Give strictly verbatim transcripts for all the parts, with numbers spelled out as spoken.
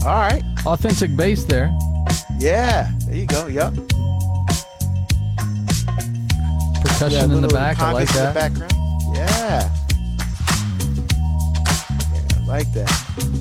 All right. Authentic bass there. Yeah. There you go. Yep. Percussion Yeah, in the back. I like in that. the background. Yeah. Yeah, I like that.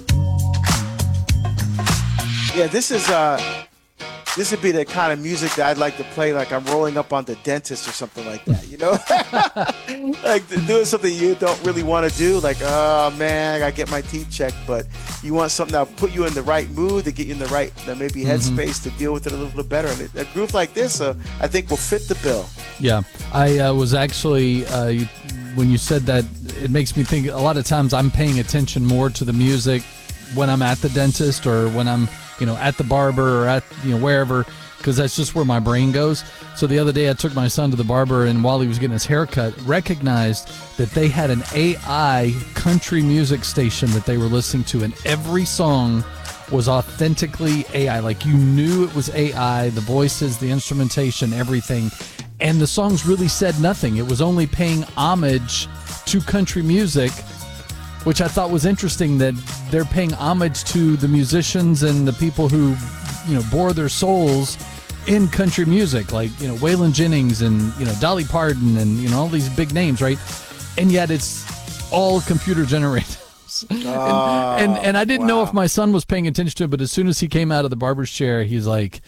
Yeah, this is uh this would be the kind of music that I'd like to play like I'm rolling up on the dentist or something like that, you know? Like doing something you don't really want to do, like, oh man, I gotta get my teeth checked, but you want something that'll put you in the right mood, to get you in the right uh, maybe headspace mm-hmm. to deal with it a little bit better. And it, a groove like this, uh, I think, will fit the bill. Yeah, I uh, was actually, uh, you, when you said that, it makes me think a lot of times I'm paying attention more to the music when I'm at the dentist or when I'm, you know, at the barber or at, you know, wherever, because that's just where my brain goes. So the other day I took my son to the barber, and while he was getting his hair cut, recognized that they had an A I country music station that they were listening to, and every song was authentically A I. Like, you knew it was A I, the voices, the instrumentation, everything. And the songs really said nothing. It was only paying homage to country music, which I thought was interesting, that they're paying homage to the musicians and the people who, you know, bore their souls in country music, like, you know, Waylon Jennings and, you know, Dolly Parton and, you know, all these big names, right? And yet it's all computer generated. and, Oh, and and I didn't wow. know if my son was paying attention to it, but as soon as he came out of the barber's chair, he's like,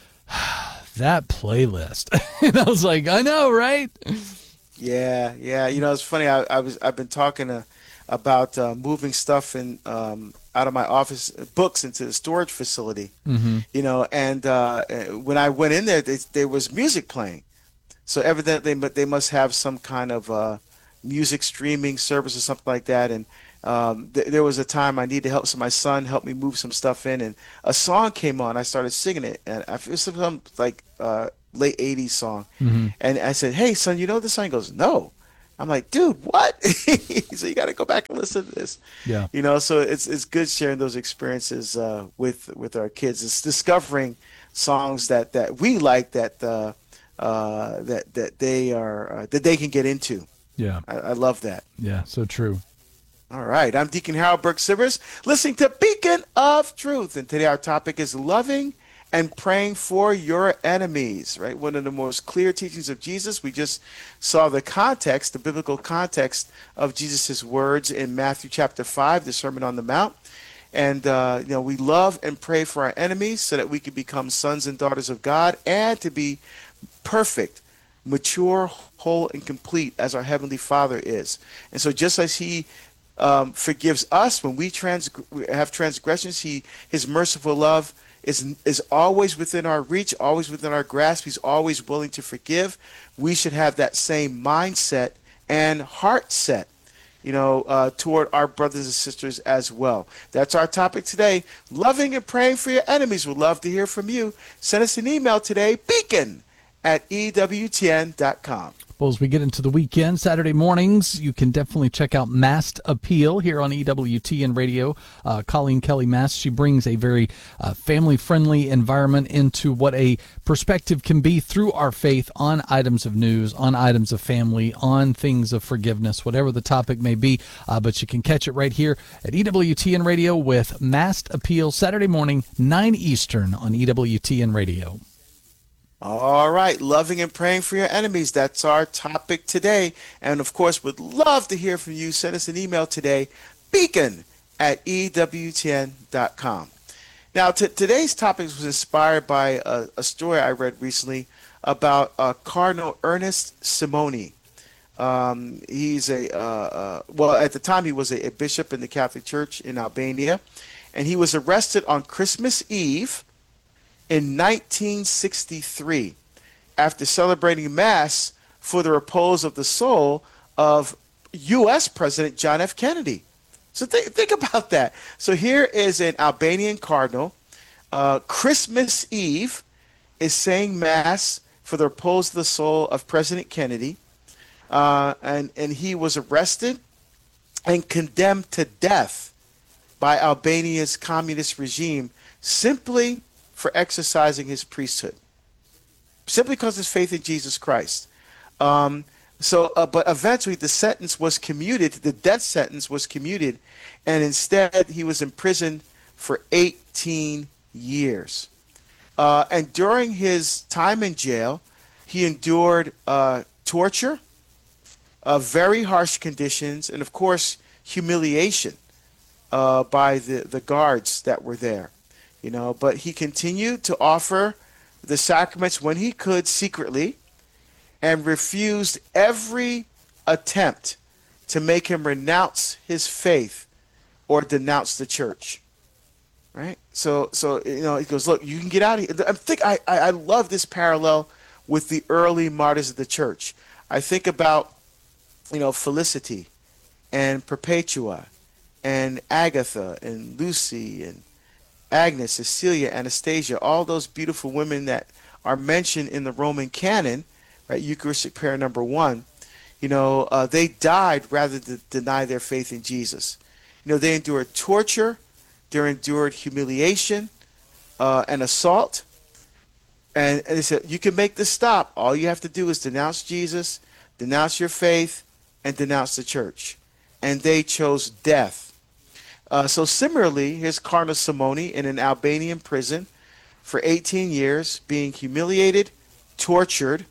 that playlist. And I was like, I know, right? Yeah, yeah. You know, it's funny. I, I was I've been talking to, about uh, moving stuff in um, out of my office books into the storage facility. Mm-hmm. You know, and uh, when I went in there, they, there was music playing. So evidently, but they must have some kind of uh, music streaming service or something like that. And um, th- there was a time I needed help, so my son helped me move some stuff in, and a song came on. I started singing it, and I feel some like uh, late eighties song. Mm-hmm. And I said, "Hey, son, you know this song?" He goes, "No." I'm like, "Dude, what?" So you got to go back and listen to this. Yeah. You know, so it's it's good sharing those experiences uh, with with our kids. It's discovering songs that, that we like, that uh, uh, that that they are uh, that they can get into. Yeah. I, I love that. Yeah, so true. All right, I'm Deacon Harold Burke Sivers, listening to Beacon of Truth, and today our topic is loving and praying for your enemies, right? One of the most clear teachings of Jesus. We just saw the context, the biblical context of Jesus' words in Matthew chapter five, the Sermon on the Mount. And, uh, you know, we love and pray for our enemies so that we can become sons and daughters of God and to be perfect, mature, whole, and complete as our Heavenly Father is. And so just as He um, forgives us when we trans- have transgressions, He, His merciful love is is always within our reach, always within our grasp. He's always willing to forgive. We should have that same mindset and heart set, you know, uh, toward our brothers and sisters as well. That's our topic today. Loving and praying for your enemies. We'd love to hear from you. Send us an email today, beacon at E W T N dot com. Well, as we get into the weekend, Saturday mornings, you can definitely check out Massed Appeal here on E W T N Radio. Uh, Colleen Kelly Mast, she brings a very uh, family-friendly environment into what a perspective can be through our faith on items of news, on items of family, on things of forgiveness, whatever the topic may be. Uh, but you can catch it right here at E W T N Radio with Massed Appeal, Saturday morning, nine Eastern on E W T N Radio. All right, loving and praying for your enemies. That's our topic today. And of course, would love to hear from you. Send us an email today, beacon at E W T N dot com. Now, t- today's topic was inspired by a, a story I read recently about uh, Cardinal Ernest Simoni. Um, he's a, uh, uh, well, at the time he was a, a bishop in the Catholic Church in Albania, and he was arrested on Christmas Eve in nineteen sixty-three, after celebrating Mass for the repose of the soul of U S President John F. Kennedy. So think, think about that. So here is an Albanian cardinal, uh, Christmas Eve, is saying Mass for the repose of the soul of President Kennedy, uh, and, and he was arrested and condemned to death by Albania's communist regime simply for exercising his priesthood, simply because of his faith in Jesus Christ. Um, so, uh, but eventually the sentence was commuted, the death sentence was commuted, and instead he was imprisoned for eighteen years. Uh, and during his time in jail, he endured uh, torture, uh, very harsh conditions, and of course, humiliation uh, by the, the guards that were there. You know, but he continued to offer the sacraments when he could secretly, and refused every attempt to make him renounce his faith or denounce the church. Right? So, so you know, he goes, look, you can get out of here. I think I, I, I love this parallel with the early martyrs of the church. I think about, you know, Felicity and Perpetua and Agatha and Lucy and Agnes, Cecilia, Anastasia, all those beautiful women that are mentioned in the Roman canon, right? Eucharistic prayer number one. You know, uh, they died rather than deny their faith in Jesus. You know, they endured torture, they endured humiliation uh, and assault. And, and they said, you can make this stop. All you have to do is denounce Jesus, denounce your faith, and denounce the church. And they chose death. Uh, so similarly, here's Cardinal Simoni in an Albanian prison for eighteen years, being humiliated, tortured,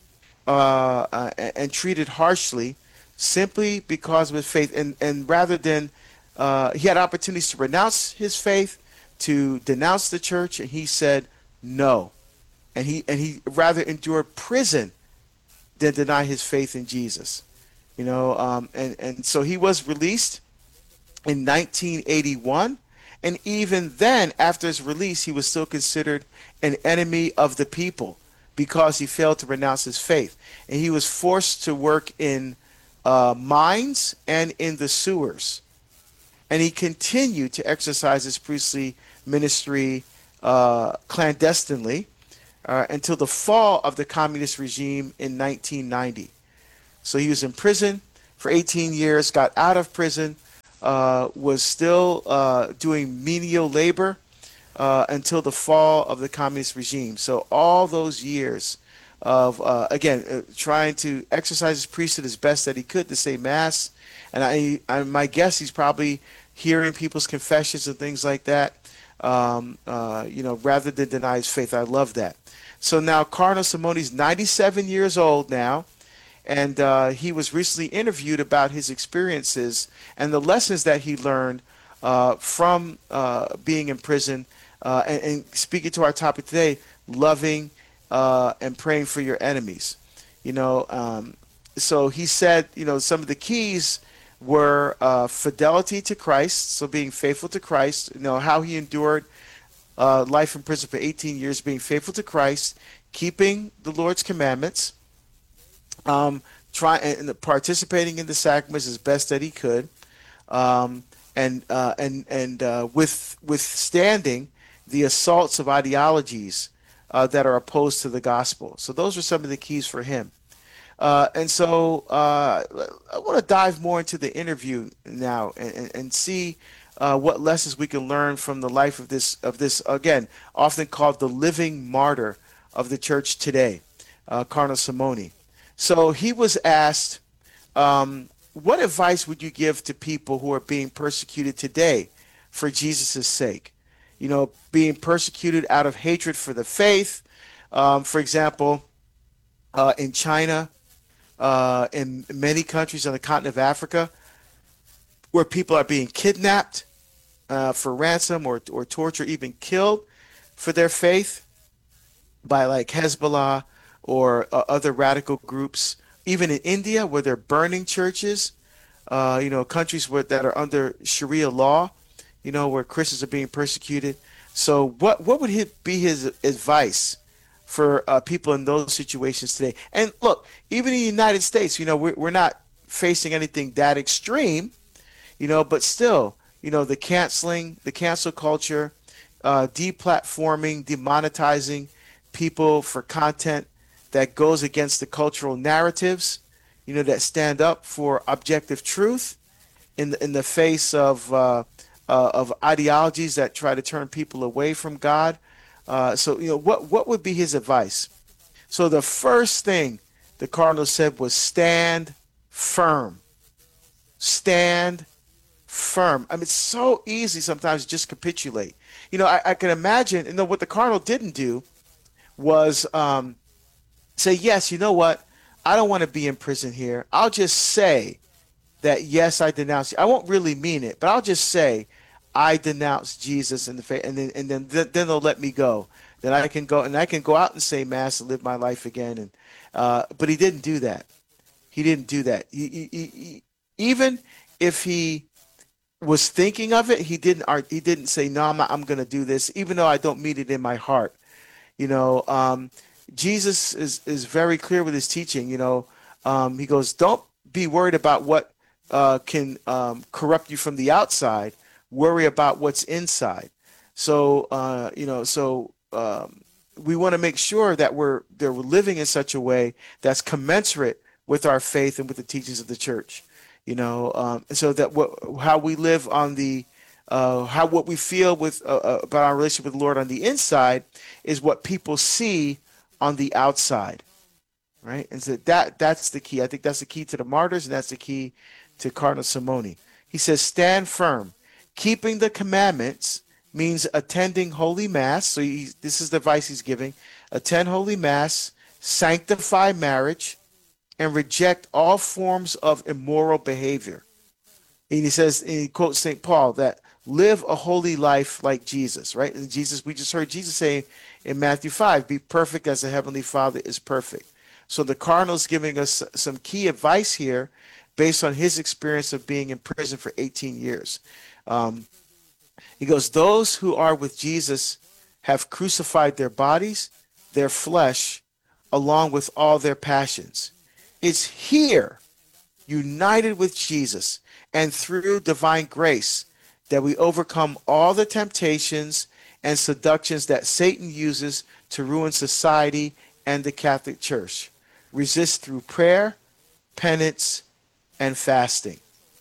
uh, uh, and treated harshly simply because of his faith. And, and rather than, uh, he had opportunities to renounce his faith, to denounce the church, and he said no. And he, and he rather endured prison than deny his faith in Jesus. You know, um, and, and so he was released in nineteen eighty-one, and even then, after his release, he was still considered an enemy of the people because he failed to renounce his faith. And he was forced to work in uh, mines and in the sewers. And he continued to exercise his priestly ministry uh, clandestinely uh, until the fall of the communist regime in nineteen ninety. So he was in prison for eighteen years, got out of prison, Uh, was still uh, doing menial labor uh, until the fall of the communist regime. So all those years of, uh, again, uh, trying to exercise his priesthood as best that he could to say Mass. And I, I my guess he's probably hearing people's confessions and things like that, um, uh, you know, rather than deny his faith. I love that. So now Cardinal Simoni's ninety-seven years old now. And uh, he was recently interviewed about his experiences and the lessons that he learned uh, from uh, being in prison uh, and, and speaking to our topic today, loving uh, and praying for your enemies. You know, um, so he said, you know, some of the keys were uh, fidelity to Christ, so being faithful to Christ, you know, how he endured uh, life in prison for eighteen years, being faithful to Christ, keeping the Lord's commandments, Um, try and participating in the sacraments as best that he could, um, and uh, and and uh, with withstanding the assaults of ideologies uh, that are opposed to the gospel. So those are some of the keys for him. Uh, and so uh, I want to dive more into the interview now and, and, and see uh, what lessons we can learn from the life of this of this again often called the living martyr of the church today, uh, Cardinal Simoni. So he was asked, um, what advice would you give to people who are being persecuted today for Jesus' sake? You know, being persecuted out of hatred for the faith. Um, for example, uh, in China, uh, in many countries on the continent of Africa, where people are being kidnapped uh, for ransom or, or torture, even killed for their faith by like Hezbollah or uh, other radical groups, even in India where they're burning churches, uh, you know, countries where, that are under Sharia law, you know, where Christians are being persecuted. So what, what would his, be his advice for uh, people in those situations today? And look, even in the United States, you know, we're, we're not facing anything that extreme, you know, but still, you know, the canceling, the cancel culture, uh, deplatforming, demonetizing people for content that goes against the cultural narratives, you know, that stand up for objective truth in the, in the face of uh, uh, of ideologies that try to turn people away from God. Uh, so, you know, what what would be his advice? So the first thing the Cardinal said was stand firm. Stand firm. I mean, it's so easy sometimes to just capitulate. You know, I, I can imagine, you know, what the cardinal didn't do was um, say, yes, you know what? I don't want to be in prison here. I'll just say that, yes, I denounce you. I won't really mean it, but I'll just say I denounce Jesus in the faith, and then and then then they'll let me go. Then I can go and I can go out and say mass and live my life again. And uh, but he didn't do that. He didn't do that. He, he, he, he- even if he was thinking of it, he didn't. ar- He didn't say, "No, I'm not, I'm going to do this," even though I don't mean it in my heart. You know, um, Jesus is is very clear with his teaching. You know, um, he goes, "Don't be worried about what uh, can um, corrupt you from the outside. Worry about what's inside." So, uh, you know, so um, we want to make sure that we're that we're living in such a way that's commensurate with our faith and with the teachings of the church. You know, um, and so that what how we live on the uh, how what we feel with uh, uh, about our relationship with the Lord on the inside is what people see on the outside, right? And so that that's the key. I think that's the key to the martyrs, and that's the key to Cardinal Simoni. He says, "Stand firm. Keeping the commandments means attending Holy Mass." So he, this is the advice he's giving: attend Holy Mass, sanctify marriage, and reject all forms of immoral behavior. And he says, and he quotes Saint Paul, that live a holy life like Jesus, right? And Jesus, we just heard Jesus say in Matthew five, be perfect as the Heavenly Father is perfect. So the cardinal's giving us some key advice here based on his experience of being in prison for eighteen years. Um, he goes, those who are with Jesus have crucified their bodies, their flesh, along with all their passions. It's here, united with Jesus and through divine grace, that we overcome all the temptations and seductions that Satan uses to ruin society and the Catholic Church. Resist through prayer, penance, and fasting.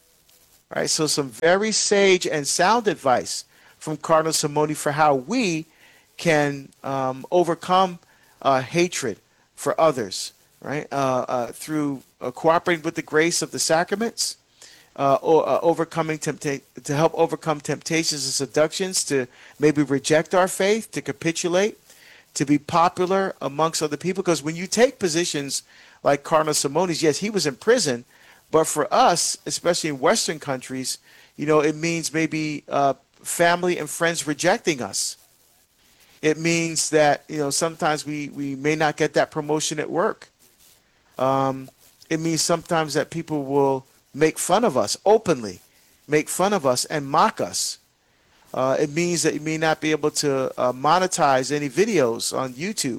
All right, so some very sage and sound advice from Cardinal Simoni for how we can um, overcome uh, hatred for others, right? Uh, uh, through uh, cooperating with the grace of the sacraments, uh, or, uh, overcoming tempta- to help overcome temptations and seductions to maybe reject our faith, to capitulate, to be popular amongst other people. Because when you take positions like Cardinal Simoni's, yes, he was in prison, but for us, especially in Western countries, you know, it means maybe uh, family and friends rejecting us. It means that, you know, sometimes we, we may not get that promotion at work. Um, it means sometimes that people will make fun of us openly, make fun of us and mock us. Uh, it means that you may not be able to uh, monetize any videos on YouTube,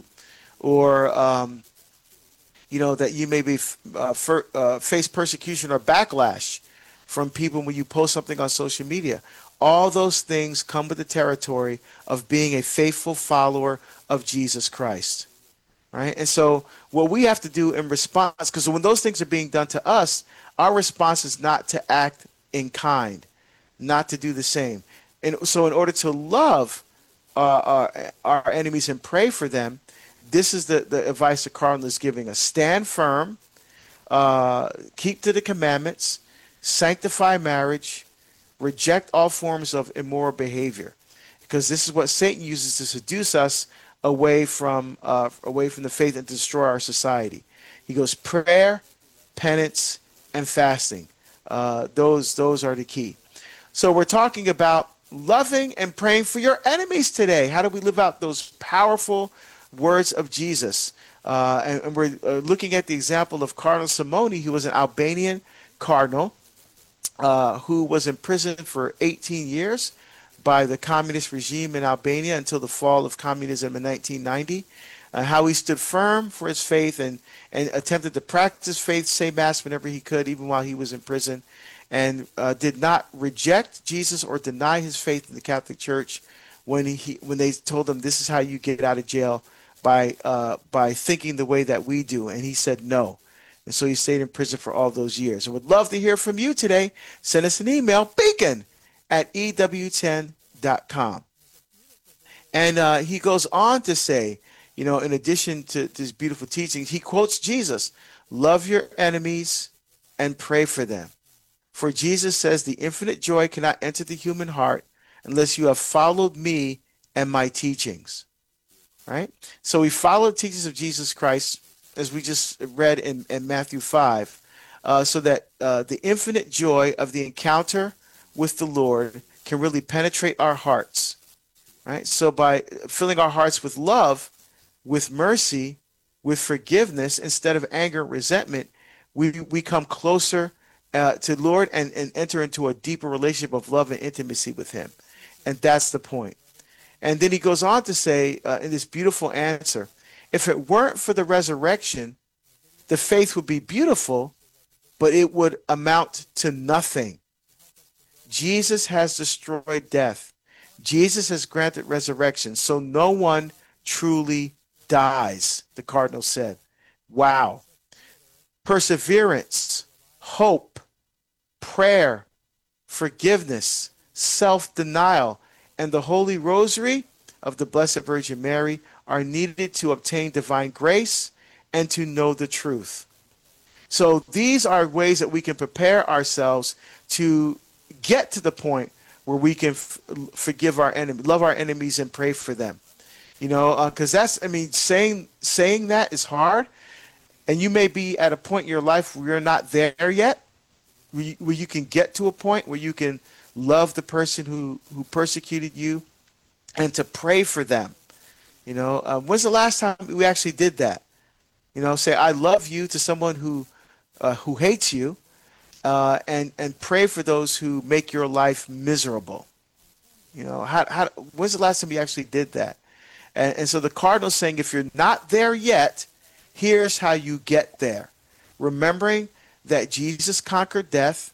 or um, you know, that you may be uh, for, uh, face persecution or backlash from people when you post something on social media. All those things come with the territory of being a faithful follower of Jesus Christ, right? And so what we have to do in response, because when those things are being done to us, our response is not to act in kind, not to do the same. And so in order to love uh, our, our enemies and pray for them, this is the, the advice the Cardinal is giving us. Stand firm, uh, keep to the commandments, sanctify marriage, reject all forms of immoral behavior, because this is what Satan uses to seduce us away from uh, away from the faith and to destroy our society. He goes, prayer, penance, and fasting. Uh, those those are the key. So we're talking about loving and praying for your enemies today. How do we live out those powerful words of Jesus? Uh, and, and we're uh, looking at the example of Cardinal Simoni, who was an Albanian cardinal uh, who was imprisoned for eighteen years by the communist regime in Albania until the fall of communism in nineteen ninety. Uh, how he stood firm for his faith and, and attempted to practice faith, say Mass whenever he could, even while he was in prison, and uh, did not reject Jesus or deny his faith in the Catholic Church when he when they told him this is how you get out of jail, by uh, by thinking the way that we do, and he said no. And so he stayed in prison for all those years. I would love to hear from you today. Send us an email, beacon at E W ten dot com. And uh, he goes on to say, you know, in addition to, to his beautiful teachings, he quotes Jesus: love your enemies and pray for them. For Jesus says the infinite joy cannot enter the human heart unless you have followed me and my teachings. Right? So we follow the teachings of Jesus Christ, as we just read in, in Matthew five, uh, so that uh, the infinite joy of the encounter with the Lord can really penetrate our hearts. Right? So by filling our hearts with love, with mercy, with forgiveness, instead of anger and resentment, we, we come closer uh, to the Lord and, and enter into a deeper relationship of love and intimacy with him. And that's the point. And then he goes on to say uh, in this beautiful answer, if it weren't for the resurrection, the faith would be beautiful, but it would amount to nothing. Jesus has destroyed death. Jesus has granted resurrection, so no one truly dies, the cardinal said. Wow. Perseverance, hope, prayer, forgiveness, self-denial, and the Holy Rosary of the Blessed Virgin Mary are needed to obtain divine grace and to know the truth. So these are ways that we can prepare ourselves to get to the point where we can f- forgive our enemies, love our enemies, and pray for them. You know, because uh, that's, I mean, saying saying that is hard, and you may be at a point in your life where you're not there yet, where you, where you can get to a point where you can love the person who, who persecuted you and to pray for them. You know, uh, when's the last time we actually did that? You know, say, I love you to someone who uh, who hates you, uh, and, and pray for those who make your life miserable. You know, how, how, when's the last time you actually did that? And, and so the cardinal's saying, if you're not there yet, here's how you get there. Remembering that Jesus conquered death,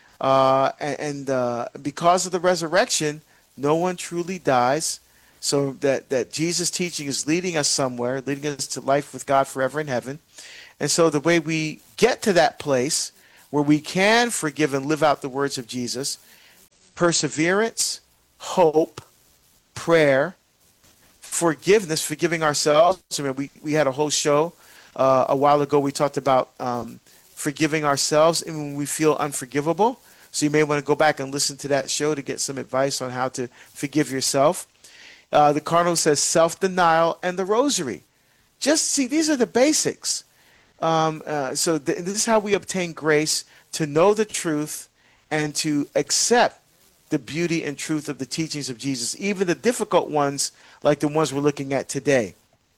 uh, and, and uh, because of the resurrection, no one truly dies. So that, that Jesus' teaching is leading us somewhere, leading us to life with God forever in heaven. And so the way we get to that place where we can forgive and live out the words of Jesus, perseverance, hope, prayer, forgiveness, forgiving ourselves. I mean, we, we had a whole show uh, a while ago. We talked about um, forgiving ourselves and when we feel unforgivable. So you may want to go back and listen to that show to get some advice on how to forgive yourself. Uh, the cardinal says self-denial and the rosary. Just see, these are the basics. Um, uh, so th- this is how we obtain grace to know the truth and to accept the beauty and truth of the teachings of Jesus, even the difficult ones like the ones we're looking at today.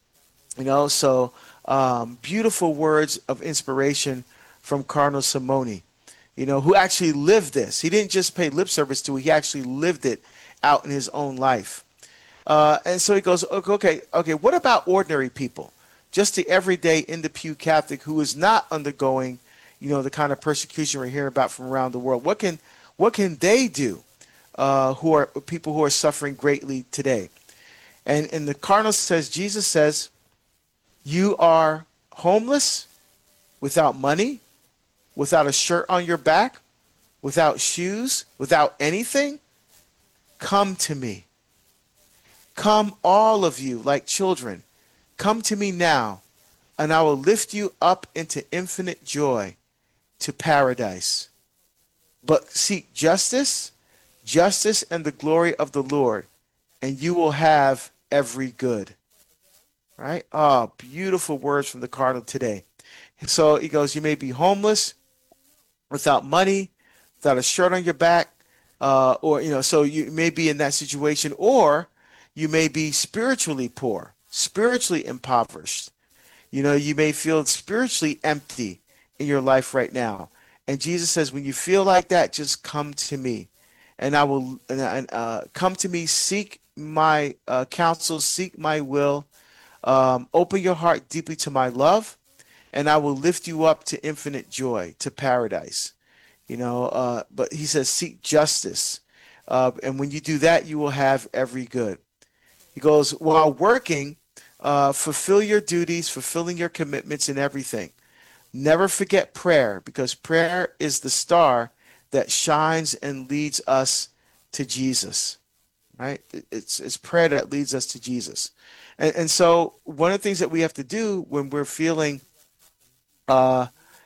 You know, so um, beautiful words of inspiration from Cardinal Simone, you know, who actually lived this. He didn't just pay lip service to it, he actually lived it out in his own life. Uh, and so he goes, okay, okay, what about ordinary people? Just the everyday in the pew Catholic who is not undergoing, you know, the kind of persecution we're hearing about from around the world. What can what can they do? Uh, who are people who are suffering greatly today? And and the cardinal says, Jesus says, you are homeless, without money, without a shirt on your back, without shoes, without anything. Come to me. Come, all of you, like children. Come to me now, and I will lift you up into infinite joy, to paradise. But seek justice, justice and the glory of the Lord, and you will have every good. Right? Oh, beautiful words from the cardinal today. So he goes, you may be homeless, without money, without a shirt on your back, uh, or, you know, so you may be in that situation, or you may be spiritually poor, spiritually impoverished. You know, you may feel spiritually empty in your life right now. And Jesus says, when you feel like that, just come to me. And I will and, uh, come to me, seek my uh, counsel, seek my will, um, open your heart deeply to my love, and I will lift you up to infinite joy, to paradise. You know, uh, but he says, seek justice. Uh, and when you do that, you will have every good. He goes, while working, uh, fulfill your duties, fulfilling your commitments in everything. Never forget prayer, because prayer is the star that shines and leads us to Jesus, right? It's, it's prayer that leads us to Jesus. And, and so one of the things that we have to do when we're feeling, uh,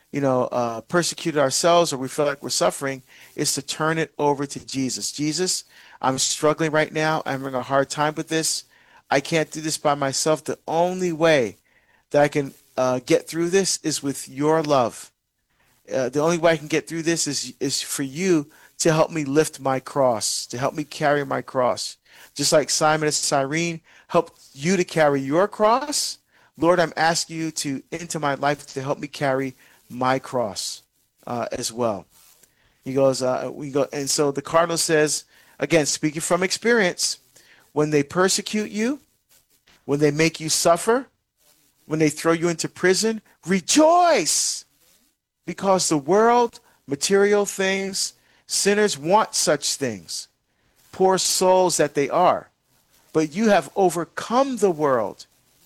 you know, uh, persecuted ourselves or we feel like we're suffering, is to turn it over to Jesus. Jesus, I'm struggling right now. I'm having a hard time with this. I can't do this by myself. The only way that I can uh, get through this is with your love. Uh, the only way I can get through this is is for you to help me lift my cross, to help me carry my cross. Just like Simon and Cyrene helped you to carry your cross, Lord, I'm asking you to into my life to help me carry my cross uh, as well. He goes, uh, we go, and so the cardinal says, again, speaking from experience, when they persecute you, when they make you suffer, when they throw you into prison, rejoice, because the world, material things, sinners want such things, poor souls that they are. But you have overcome the world.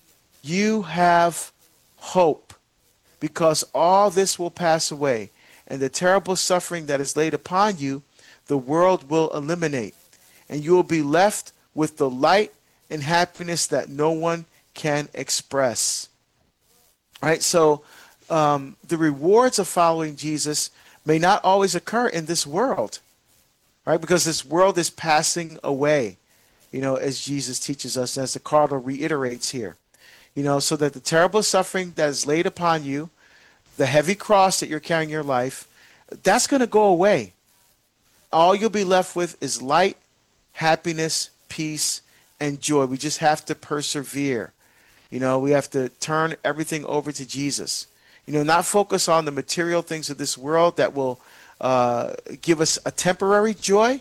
You have hope, because all this will pass away, and the terrible suffering that is laid upon you, the world will eliminate, and you will be left with the light and happiness that no one can express. All right, so um, the rewards of following Jesus may not always occur in this world, right? Because this world is passing away, you know, as Jesus teaches us, as the cardinal reiterates here. You know, so that the terrible suffering that is laid upon you, the heavy cross that you're carrying in your life, that's going to go away. All you'll be left with is light, happiness, peace, and joy. We just have to persevere. You know, we have to turn everything over to Jesus. You know, not focus on the material things of this world that will uh, give us a temporary joy.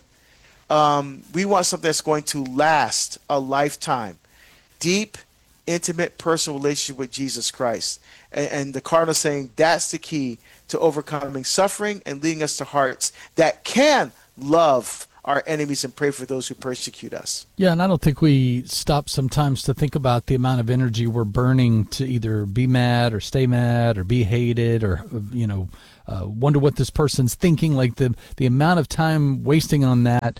Um, we want something that's going to last a lifetime. Deep, intimate, personal relationship with Jesus Christ. And, and the cardinal saying that's the key to overcoming suffering and leading us to hearts that can love our enemies and pray for those who persecute us. Yeah, and I don't think we stop sometimes to think about the amount of energy we're burning to either be mad or stay mad or be hated or, you know, uh, wonder what this person's thinking. Like the, the amount of time wasting on that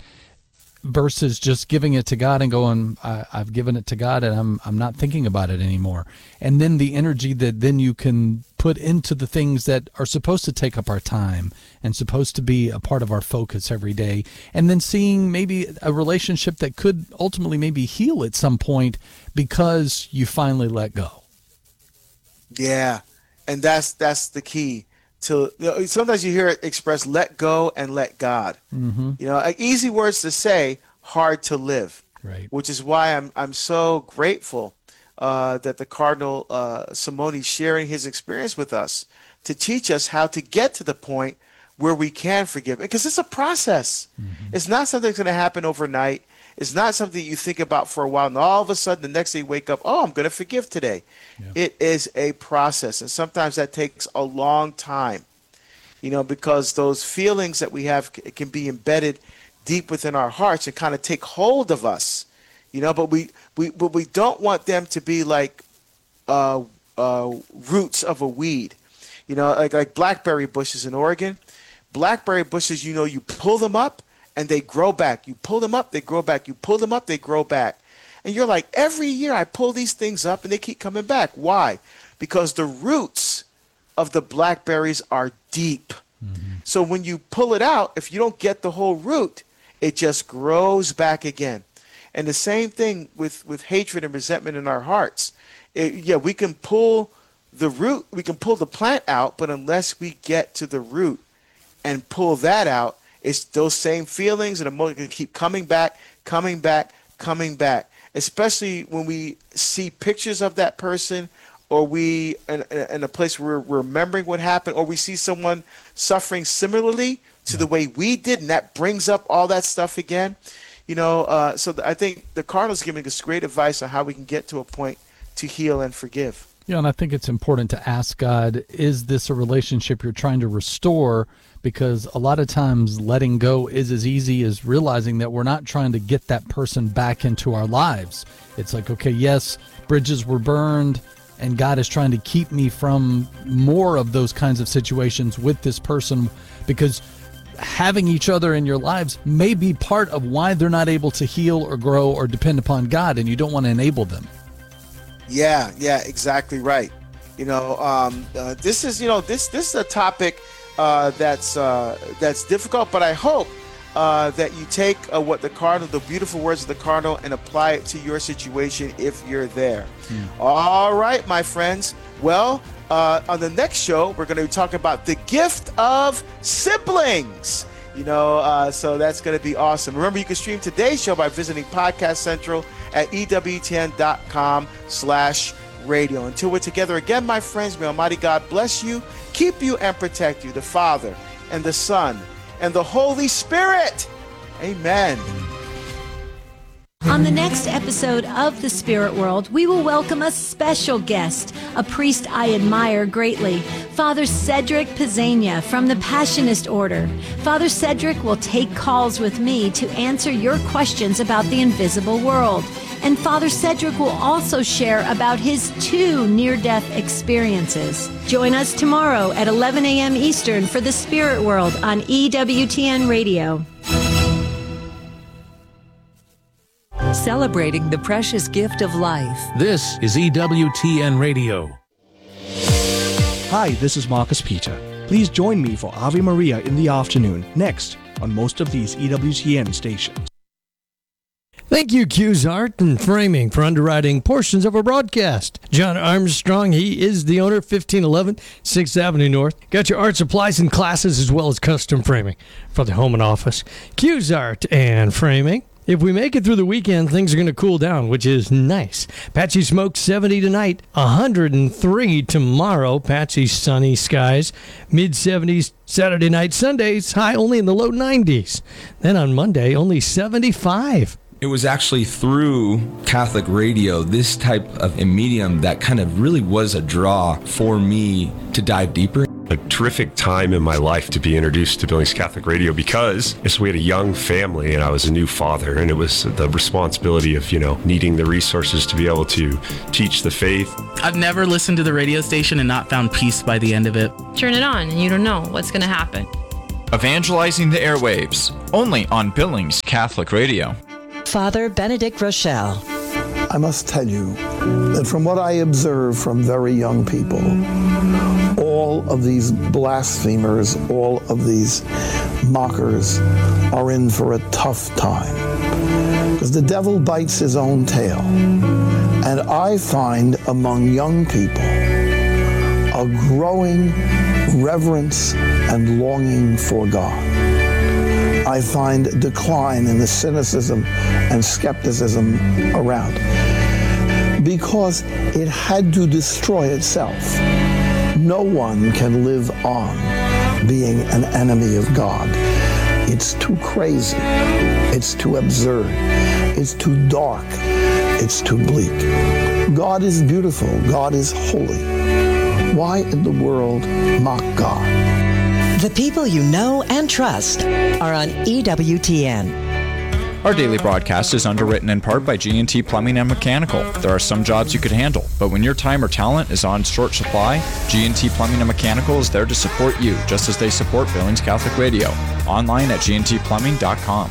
versus just giving it to God and going, I, I've given it to God and I'm I'm not thinking about it anymore. And then the energy that then you can put into the things that are supposed to take up our time and supposed to be a part of our focus every day. And then seeing maybe a relationship that could ultimately maybe heal at some point because you finally let go. Yeah, and that's that's the key. To, you know, sometimes you hear it expressed, let go and let God. Mm-hmm. You know, like easy words to say, hard to live. Right. Which is why I'm I'm so grateful uh, that the Cardinal uh, Simone is sharing his experience with us to teach us how to get to the point where we can forgive. Because it's a process. Mm-hmm. It's not something that's going to happen overnight. It's not something you think about for a while, and all of a sudden the next day you wake up, oh, I'm going to forgive today. Yeah. It is a process, and sometimes that takes a long time, you know, because those feelings that we have can be embedded deep within our hearts and kind of take hold of us, you know, but we, we, but we don't want them to be like uh, uh, roots of a weed, you know, like, like blackberry bushes in Oregon. Blackberry bushes, you know, you pull them up, and they grow back. You pull them up, they grow back. You pull them up, they grow back. And you're like, every year I pull these things up and they keep coming back. Why? Because the roots of the blackberries are deep. Mm-hmm. So when you pull it out, if you don't get the whole root, it just grows back again. And the same thing with, with hatred and resentment in our hearts. It, yeah, we can pull the root, we can pull the plant out, but unless we get to the root and pull that out, it's those same feelings and emotions keep coming back, coming back, coming back. Especially when we see pictures of that person, or we in, in a place where we're remembering what happened, or we see someone suffering similarly to yeah. the way we did, and that brings up all that stuff again. You know, uh, so I think the Cardinal's giving us great advice on how we can get to a point to heal and forgive. Yeah, and I think it's important to ask God, is this a relationship you're trying to restore? Because a lot of times letting go is as easy as realizing that we're not trying to get that person back into our lives. It's like, okay, yes, bridges were burned, and God is trying to keep me from more of those kinds of situations with this person, because having each other in your lives may be part of why they're not able to heal or grow or depend upon God, and you don't want to enable them. Yeah, yeah, exactly right. You know, um, uh, this is you know this this is a topic uh, that's uh, that's difficult, but I hope uh, that you take uh, what the cardinal, the beautiful words of the cardinal, and apply it to your situation if you're there. Mm. All right, my friends. Well, uh, on the next show, we're going to be talking about the gift of siblings. You know, uh, so that's going to be awesome. Remember, you can stream today's show by visiting Podcast Central at E W T N dot com slash radio. Until we're together again, my friends, may Almighty God bless you, keep you, and protect you, the Father and the Son and the Holy Spirit. Amen. On the next episode of The Spirit World, we will welcome a special guest, a priest I admire greatly, Father Cedric Pizzania from the Passionist Order. Father Cedric will take calls with me to answer your questions about the invisible world. And Father Cedric will also share about his two near-death experiences. Join us tomorrow at eleven a.m. Eastern for The Spirit World on E W T N Radio. Celebrating the precious gift of life. This is E W T N Radio. Hi, this is Marcus Peter. Please join me for Ave Maria in the afternoon, next, on most of these E W T N stations. Thank you, Q's Art and Framing, for underwriting portions of our broadcast. John Armstrong, he is the owner, fifteen eleven sixth Avenue North. Got your art supplies and classes as well as custom framing for the home and office. Q's Art and Framing. If we make it through the weekend, things are going to cool down, which is nice. Patchy smoke, seventy tonight, one hundred three tomorrow. Patchy sunny skies, mid seventies Saturday night. Sundays, high only in the low nineties. Then on Monday, only seventy-five. It was actually through Catholic radio, this type of a medium, that kind of really was a draw for me to dive deeper. A terrific time in my life to be introduced to Billings Catholic Radio, because yes, we had a young family and I was a new father, and it was the responsibility of, you know, needing the resources to be able to teach the faith. I've never listened to the radio station and not found peace by the end of it. Turn it on and you don't know what's going to happen. Evangelizing the airwaves, only on Billings Catholic Radio. Father Benedict Rochelle. I must tell you that from what I observe from very young people, all of these blasphemers, all of these mockers are in for a tough time. Because the devil bites his own tail. And I find among young people a growing reverence and longing for God. I find a decline in the cynicism and skepticism around, because it had to destroy itself. No one can live on being an enemy of God. It's too crazy. It's too absurd. It's too dark. It's too bleak. God is beautiful. God is holy. Why in the world mock God? The people you know and trust are on E W T N. Our daily broadcast is underwritten in part by G and T Plumbing and Mechanical. There are some jobs you could handle, but when your time or talent is on short supply, G and T Plumbing and Mechanical is there to support you, just as they support Billings Catholic Radio. Online at G and T plumbing dot com.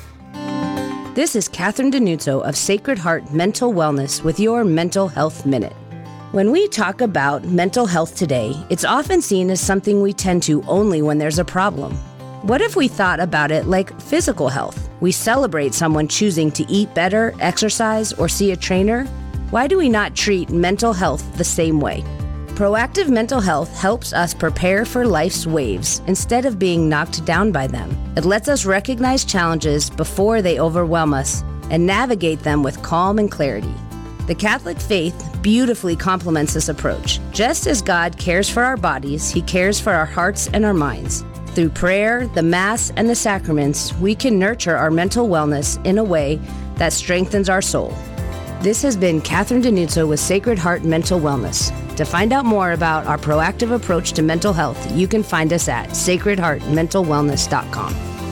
This is Catherine Denuzzo of Sacred Heart Mental Wellness with your Mental Health Minute. When we talk about mental health today, it's often seen as something we tend to only when there's a problem. What if we thought about it like physical health? We celebrate someone choosing to eat better, exercise, or see a trainer. Why do we not treat mental health the same way? Proactive mental health helps us prepare for life's waves instead of being knocked down by them. It lets us recognize challenges before they overwhelm us and navigate them with calm and clarity. The Catholic faith beautifully complements this approach. Just as God cares for our bodies, He cares for our hearts and our minds. Through prayer, the Mass, and the sacraments, we can nurture our mental wellness in a way that strengthens our soul. This has been Catherine Denuzzo with Sacred Heart Mental Wellness. To find out more about our proactive approach to mental health, you can find us at sacred heart mental wellness dot com.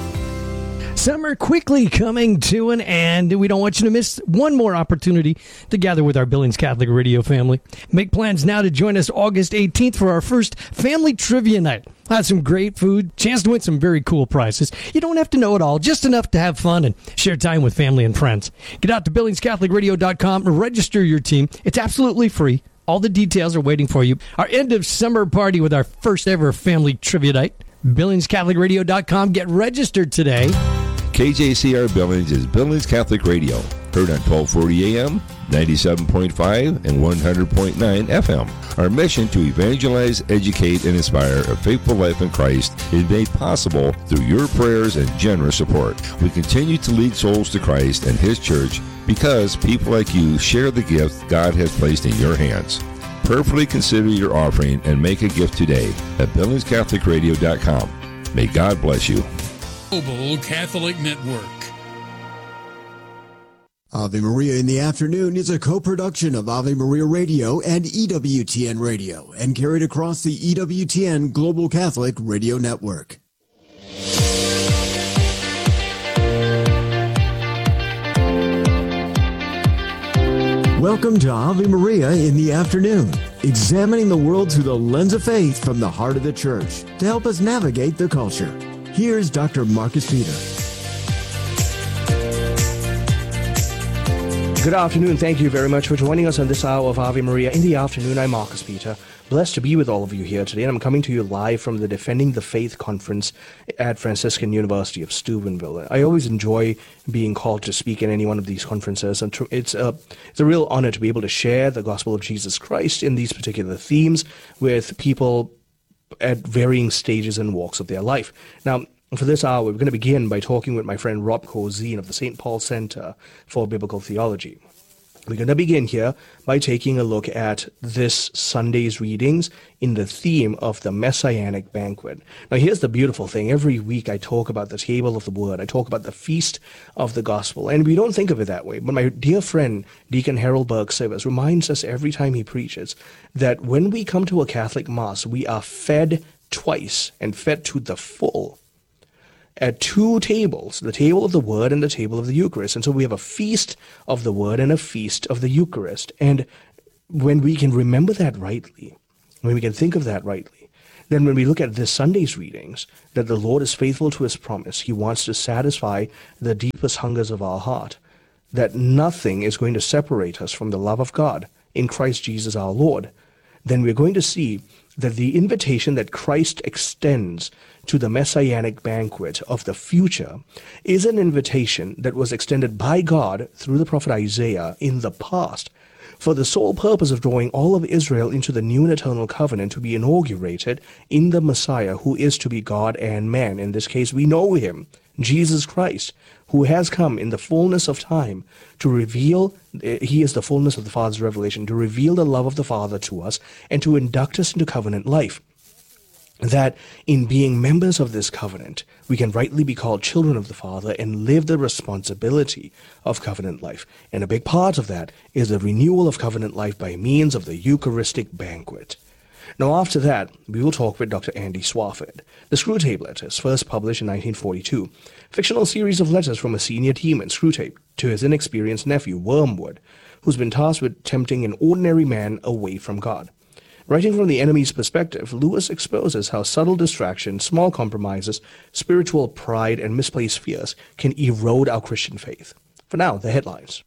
Summer quickly coming to an end. We don't want you to miss one more opportunity to gather with our Billings Catholic Radio family. Make plans now to join us August eighteenth for our first Family Trivia Night. We'll have some great food, chance to win some very cool prizes. You don't have to know it all, just enough to have fun and share time with family and friends. Get out to billings catholic radio dot com and register your team. It's absolutely free. All the details are waiting for you. Our end of summer party with our first ever family trivia night. Billings Catholic Radio dot com. Get registered today. K J C R Billings is Billings Catholic Radio. Heard on twelve forty A M, ninety-seven point five, and one hundred point nine F M. Our mission to evangelize, educate, and inspire a faithful life in Christ is made possible through your prayers and generous support. We continue to lead souls to Christ and His church because people like you share the gift God has placed in your hands. Prayerfully consider your offering and make a gift today at Billings Catholic Radio dot com. May God bless you. Global Catholic Network. Ave Maria in the Afternoon is a co-production of Ave Maria Radio and E W T N Radio and carried across the E W T N Global Catholic Radio Network. Welcome to Ave Maria in the Afternoon, examining the world through the lens of faith from the heart of the Church to help us navigate the culture. Here's Doctor Marcus Peter. Good afternoon. Thank you very much for joining us on this hour of Ave Maria in the Afternoon. I'm Marcus Peter. Blessed to be with all of you here today, and I'm coming to you live from the Defending the Faith conference at Franciscan University of Steubenville. I always enjoy being called to speak in any one of these conferences, and it's a, it's a real honor to be able to share the gospel of Jesus Christ in these particular themes with people at varying stages and walks of their life. Now, for this hour, we're going to begin by talking with my friend Rob Cozine of the Saint Paul Center for Biblical Theology. We're going to begin here by taking a look at this Sunday's readings in the theme of the Messianic Banquet. Now, here's the beautiful thing. Every week I talk about the table of the Word. I talk about the feast of the gospel. And we don't think of it that way. But my dear friend, Deacon Harold Burke-Sivers, reminds us every time he preaches that when we come to a Catholic Mass, we are fed twice and fed to the full at two tables, the table of the Word and the table of the Eucharist. And so we have a feast of the Word and a feast of the Eucharist. And when we can remember that rightly, when we can think of that rightly, then when we look at this Sunday's readings, that the Lord is faithful to His promise. He wants to satisfy the deepest hungers of our heart, that nothing is going to separate us from the love of God in Christ Jesus our Lord. Then we're going to see that the invitation that Christ extends to the Messianic banquet of the future is an invitation that was extended by God through the prophet Isaiah in the past for the sole purpose of drawing all of Israel into the new and eternal covenant to be inaugurated in the Messiah, who is to be God and man. In this case, we know Him, Jesus Christ, who has come in the fullness of time to reveal, He is the fullness of the Father's revelation, to reveal the love of the Father to us and to induct us into covenant life. That in being members of this covenant, we can rightly be called children of the Father and live the responsibility of covenant life. And a big part of that is the renewal of covenant life by means of the Eucharistic banquet. Now, after that, we will talk with Doctor Andy Swafford. The Screwtape Letters, first published in nineteen forty-two, fictional series of letters from a senior team in Screwtape to his inexperienced nephew, Wormwood, who's been tasked with tempting an ordinary man away from God. Writing from the enemy's perspective, Lewis exposes how subtle distraction, small compromises, spiritual pride, and misplaced fears can erode our Christian faith. For now, the headlines.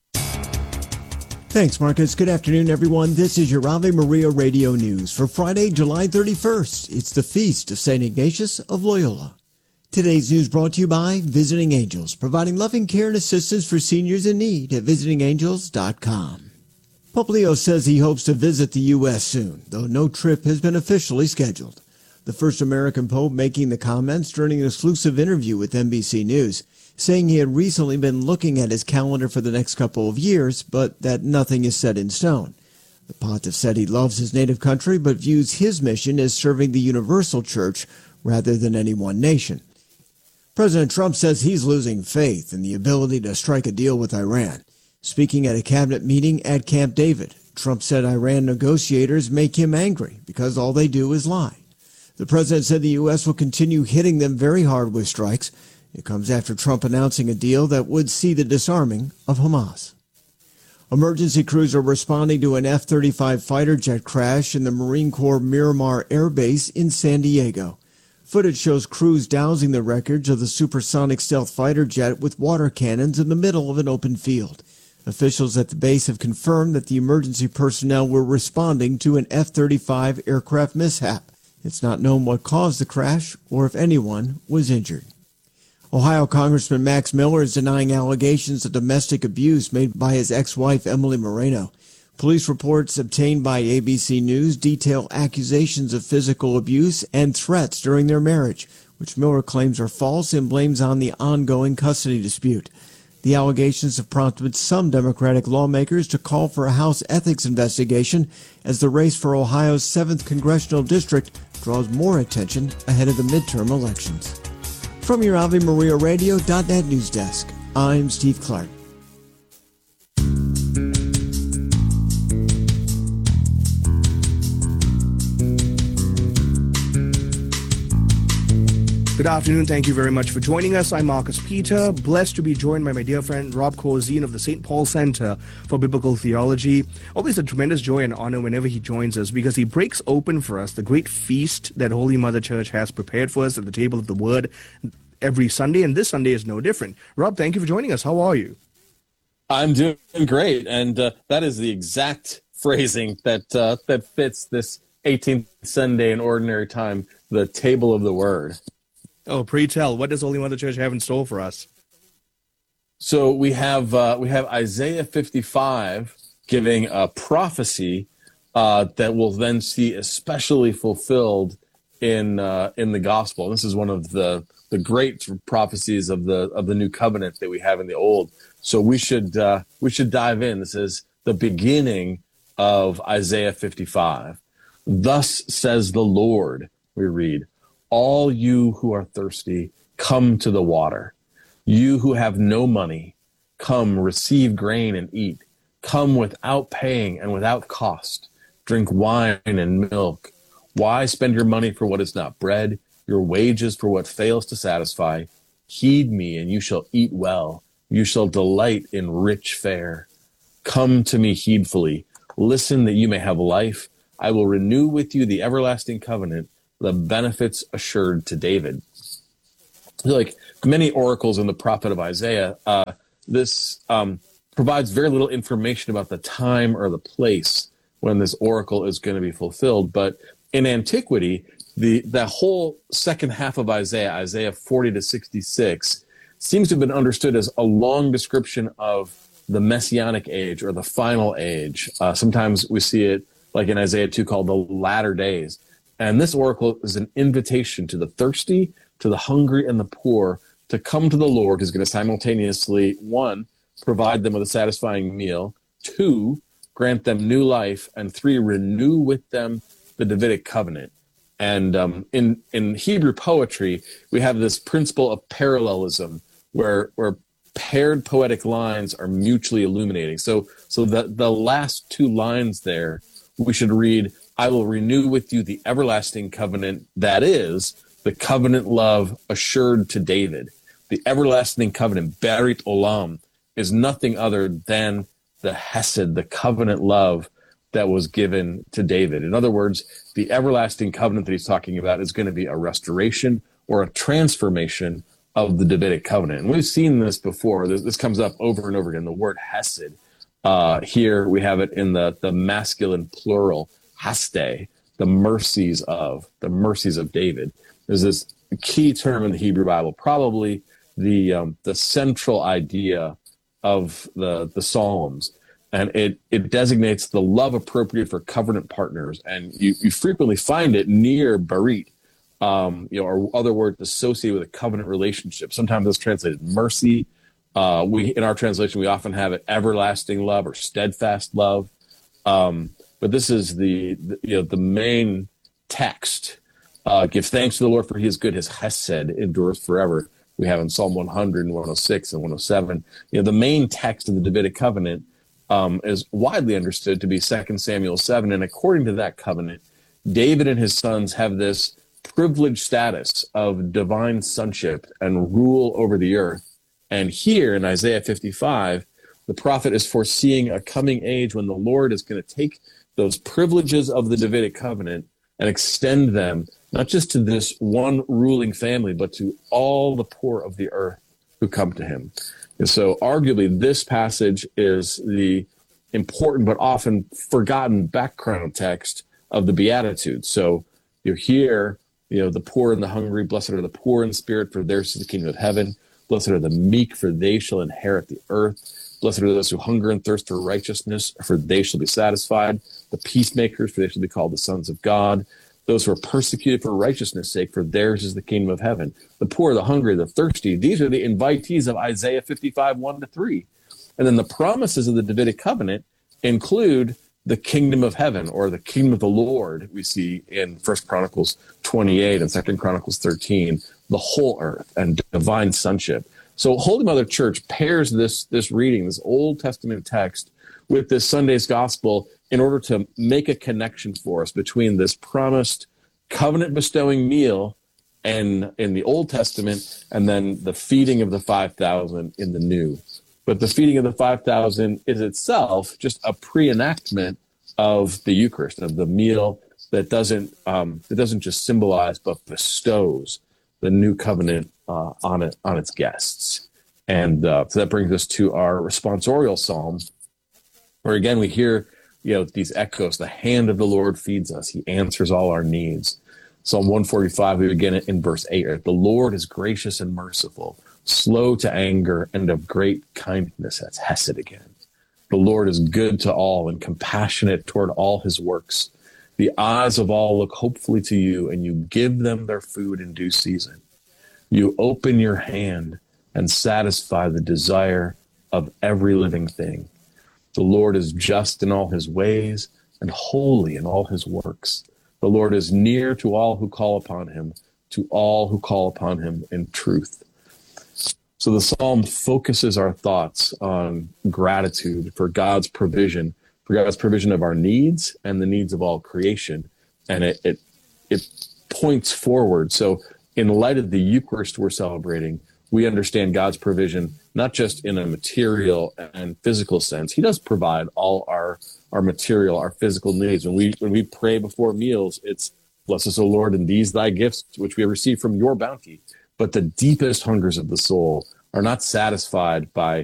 Thanks, Marcus. Good afternoon, everyone. This is your Ave Maria Radio News for Friday, July thirty-first. It's the feast of Saint Ignatius of Loyola. Today's news brought to you by Visiting Angels, providing loving care and assistance for seniors in need at visiting angels dot com. Pope Leo says he hopes to visit the U S soon, though no trip has been officially scheduled. The first American pope making the comments during an exclusive interview with N B C News, saying he had recently been looking at his calendar for the next couple of years, but that nothing is set in stone. The pontiff said he loves his native country, but views his mission as serving the universal church rather than any one nation. President Trump says he's losing faith in the ability to strike a deal with Iran. Speaking at a cabinet meeting at Camp David, Trump said Iran negotiators make him angry because all they do is lie. The president said the U S will continue hitting them very hard with strikes. It comes after Trump announcing a deal that would see the disarming of Hamas. Emergency crews are responding to an F thirty-five fighter jet crash in the Marine Corps Miramar Air Base in San Diego. Footage shows crews dousing the wreckage of the supersonic stealth fighter jet with water cannons in the middle of an open field. Officials at the base have confirmed that the emergency personnel were responding to an F thirty-five aircraft mishap. It's not known what caused the crash or if anyone was injured. Ohio Congressman Max Miller is denying allegations of domestic abuse made by his ex-wife Emily Moreno. Police reports obtained by A B C News detail accusations of physical abuse and threats during their marriage, which Miller claims are false and blames on the ongoing custody dispute. The allegations have prompted some Democratic lawmakers to call for a House ethics investigation as the race for Ohio's seventh congressional district draws more attention ahead of the midterm elections. From your Ave Maria Radio dot net news desk, I'm Steve Clark. Good afternoon. Thank you very much for joining us. I'm Marcus Peter, blessed to be joined by my dear friend Rob Corzine of the Saint Paul Center for Biblical Theology. Always a tremendous joy and honor whenever he joins us because he breaks open for us the great feast that Holy Mother Church has prepared for us at the table of the Word every Sunday, and this Sunday is no different. Rob, thank you for joining us. How are you? I'm doing great, and uh, that is the exact phrasing that uh, that fits this eighteenth Sunday in Ordinary Time, the table of the Word. Oh, pray tell, what does Holy Mother Church have in store for us? So we have uh, we have Isaiah fifty-five giving a prophecy uh, that will then see especially fulfilled in uh, in the gospel. This is one of the the great prophecies of the of the new covenant that we have in the old. So we should uh, we should dive in. This is the beginning of Isaiah fifty-five. Thus says the Lord, we read, all you who are thirsty, come to the water. You who have no money, come receive grain and eat. Come without paying and without cost. Drink wine and milk. Why spend your money for what is not bread, your wages for what fails to satisfy? Heed me, and you shall eat well. You shall delight in rich fare. Come to me heedfully. Listen that you may have life. I will renew with you the everlasting covenant, the benefits assured to David. Like many oracles in the prophet of Isaiah, uh, this um, provides very little information about the time or the place when this oracle is going to be fulfilled. But in antiquity, the that whole second half of Isaiah, Isaiah forty to sixty-six, seems to have been understood as a long description of the messianic age or the final age. Uh, sometimes we see it like in Isaiah two called the latter days. And this oracle is an invitation to the thirsty, to the hungry, and the poor to come to the Lord, who's going to simultaneously, one, provide them with a satisfying meal, two, grant them new life, and three, renew with them the Davidic covenant. And um, in, in Hebrew poetry, we have this principle of parallelism where, where paired poetic lines are mutually illuminating. So, so the, the last two lines there, we should read, I will renew with you the everlasting covenant, that is, the covenant love assured to David. The everlasting covenant, Berit Olam, is nothing other than the Hesed, the covenant love that was given to David. In other words, the everlasting covenant that he's talking about is going to be a restoration or a transformation of the Davidic covenant. And we've seen this before. This, this comes up over and over again, the word Hesed. Uh, here we have it in the, the masculine plural, Haste, the mercies of, the mercies of David. There's this key term in the Hebrew Bible, probably the um, the central idea of the the Psalms, and it it designates the love appropriate for covenant partners, and you, you frequently find it near Berit, um, you know, or other words associated with a covenant relationship. Sometimes it's translated mercy. Uh, we in our translation we often have it everlasting love or steadfast love. Um, But this is the, the you know the main text. Uh, Give thanks to the Lord, for he is good. His Hesed endures forever. We have in Psalm one hundred and one oh six and one oh seven. You know, the main text of the Davidic covenant um, is widely understood to be Second Samuel seven. And according to that covenant, David and his sons have this privileged status of divine sonship and rule over the earth. And here in Isaiah fifty-five, the prophet is foreseeing a coming age when the Lord is going to take those privileges of the Davidic covenant and extend them not just to this one ruling family, but to all the poor of the earth who come to him. And so arguably this passage is the important but often forgotten background text of the Beatitudes. So you hear, you know, the poor and the hungry, blessed are the poor in spirit, for theirs is the kingdom of heaven. Blessed are the meek, for they shall inherit the earth. Blessed are those who hunger and thirst for righteousness, for they shall be satisfied. The peacemakers, for they shall be called the sons of God. Those who are persecuted for righteousness' sake, for theirs is the kingdom of heaven. The poor, the hungry, the thirsty, these are the invitees of Isaiah fifty-five, one to three. And then the promises of the Davidic covenant include the kingdom of heaven, or the kingdom of the Lord, we see in First Chronicles twenty-eight and Second Chronicles thirteen, the whole earth and divine sonship. So Holy Mother Church pairs this, this reading, this Old Testament text, with this Sunday's gospel in order to make a connection for us between this promised covenant bestowing meal and in the Old Testament, and then the feeding of the five thousand in the New. But the feeding of the five thousand is itself just a pre-enactment of the Eucharist, of the meal that doesn't um, that doesn't just symbolize but bestows the new covenant uh, on it on its guests. And uh, so that brings us to our responsorial psalm, where again we hear, you know, these echoes. The hand of the Lord feeds us; He answers all our needs. Psalm one forty-five, we begin it in verse eight. Right? The Lord is gracious and merciful, slow to anger, and of great kindness. That's Hesed again. The Lord is good to all and compassionate toward all his works. The eyes of all look hopefully to you, and you give them their food in due season. You open your hand and satisfy the desire of every living thing. The Lord is just in all his ways and holy in all his works. The Lord is near to all who call upon him, to all who call upon him in truth. So the psalm focuses our thoughts on gratitude for God's provision, for God's provision of our needs and the needs of all creation. And it it, it points forward. So in light of the Eucharist we're celebrating, we understand God's provision, not just in a material and physical sense. He does provide all our, our material, our physical needs. When we when we pray before meals, it's, bless us, O Lord, and these thy gifts, which we have received from your bounty. But the deepest hungers of the soul are not satisfied by